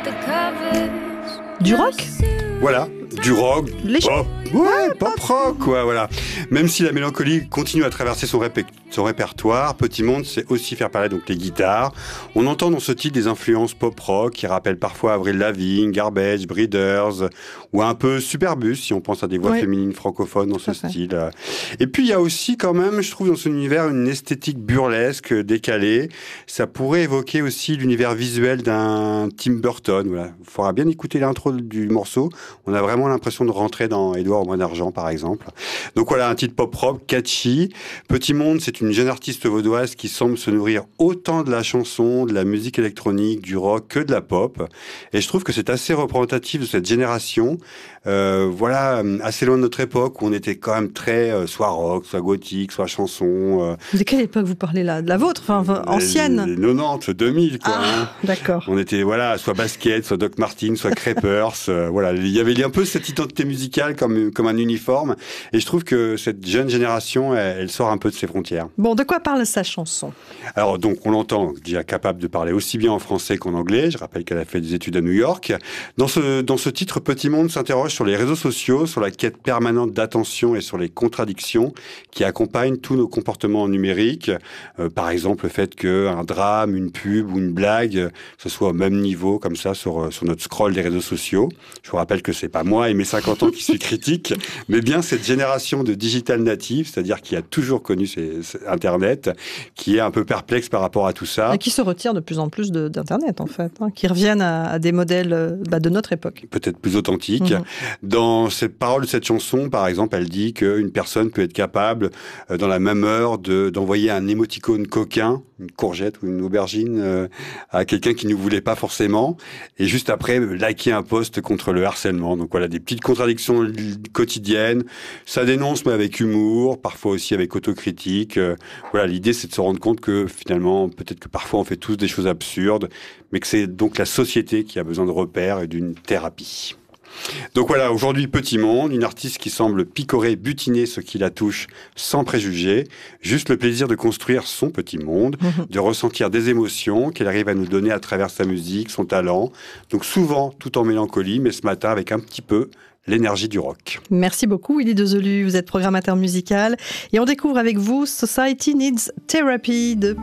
Du rock ? Voilà, du rock, Léger. pop, pop rock, quoi, voilà. Même si la mélancolie continue à traverser son répertoire, Petit Monde sait aussi faire parler donc les guitares. On entend dans ce titre des influences pop rock qui rappellent parfois Avril Lavigne, Garbage, Breeders ou un peu Superbus si on pense à des voix féminines francophones dans ce style. Et puis il y a aussi quand même, je trouve, dans son univers une esthétique burlesque, décalée. Ça pourrait évoquer aussi l'univers visuel d'un Tim Burton. Voilà. Il faudra bien écouter l'intro du morceau. On a vraiment l'impression de rentrer dans Édouard au Mois d'Argent, par exemple. Donc voilà, un titre pop rock, catchy. Petit Monde, c'est une jeune artiste vaudoise qui semble se nourrir autant de la chanson, de la musique électronique, du rock que de la pop. Et je trouve que c'est assez représentatif de cette génération. Voilà, assez loin de notre époque où on était quand même très soit rock, soit gothique, soit chanson. De quelle époque vous parlez là ? De la vôtre ? Enfin, ancienne ? Les 90, 2000, quoi. D'accord. On était, voilà, soit basket, soit Doc Martens, soit Crepers. Voilà, il y avait un peu cette identité musicale comme un uniforme. Et je trouve que cette jeune génération, elle sort un peu de ses frontières. Bon, de quoi parle sa chanson ? Alors, donc, on l'entend déjà capable de parler aussi bien en français qu'en anglais. Je rappelle qu'elle a fait des études à New York. Dans ce titre, Petit Monde s'interroge sur les réseaux sociaux, sur la quête permanente d'attention et sur les contradictions qui accompagnent tous nos comportements numériques. Par exemple, le fait qu'un drame, une pub ou une blague, ce soit au même niveau, comme ça, sur notre scroll des réseaux sociaux. Je vous rappelle que c'est pas moi et mes 50 ans qui suis critique, mais bien cette génération de digital native, c'est-à-dire qui a toujours connu Internet, qui est un peu perplexe par rapport à tout ça. Et qui se retire de plus en plus d'Internet, en fait, qui reviennent à des modèles de notre époque. Peut-être plus authentiques. Dans cette parole de cette chanson, par exemple, elle dit qu'une personne peut être capable, dans la même heure, d'envoyer un émoticône coquin, une courgette ou une aubergine, à quelqu'un qui ne voulait pas forcément, et juste après, liker un post contre le harcèlement. Donc voilà, des petites contradictions quotidiennes. Ça dénonce, mais avec humour, parfois aussi avec autocritique. Voilà, l'idée, c'est de se rendre compte que finalement, peut-être que parfois on fait tous des choses absurdes, mais que c'est donc la société qui a besoin de repères et d'une thérapie. Donc voilà, aujourd'hui Petit Monde, une artiste qui semble picorer, butiner ce qui la touche sans préjugés, juste le plaisir de construire son petit monde, de ressentir des émotions qu'elle arrive à nous donner à travers sa musique, son talent, donc souvent tout en mélancolie, mais ce matin avec un petit peu l'énergie du rock. Merci beaucoup Willy Dezelu, vous êtes programmateur musical et on découvre avec vous Society Needs Therapy de